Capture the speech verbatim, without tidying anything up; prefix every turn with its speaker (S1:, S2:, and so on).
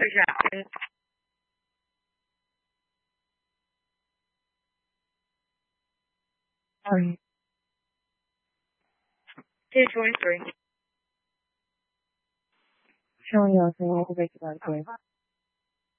S1: There's that.
S2: Um,
S1: two twenty-three.
S2: showing you, so I have to break it out again.